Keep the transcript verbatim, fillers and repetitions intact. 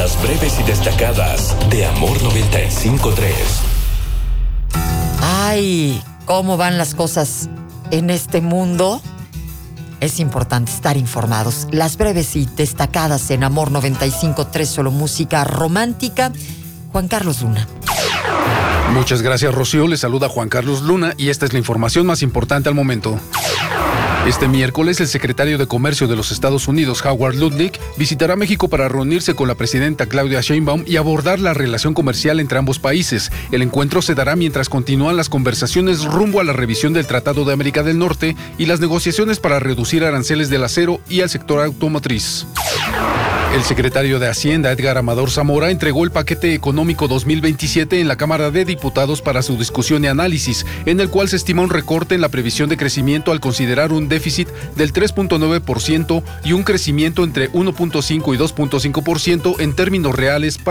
Las breves y destacadas de Amor noventa y cinco punto tres. Ay, ¿cómo van las cosas en este mundo? Es importante estar informados. Las breves y destacadas en Amor noventa y cinco punto tres, solo música romántica. Juan Carlos Luna. Muchas gracias, Rocío. Les saluda Juan Carlos Luna y esta es la información más importante al momento. Este miércoles, el secretario de Comercio de los Estados Unidos, Howard Lutnick, visitará México para reunirse con la presidenta Claudia Sheinbaum y abordar la relación comercial entre ambos países. El encuentro se dará mientras continúan las conversaciones rumbo a la revisión del Tratado de América del Norte y las negociaciones para reducir aranceles del acero y al sector automotriz. El secretario de Hacienda, Edgar Amador Zamora, entregó el paquete económico dos mil veintisiete en la Cámara de Diputados para su discusión y análisis, en el cual se estima un recorte en la previsión de crecimiento al considerar un déficit del tres punto nueve por ciento y un crecimiento entre uno punto cinco y dos punto cinco por ciento en términos reales para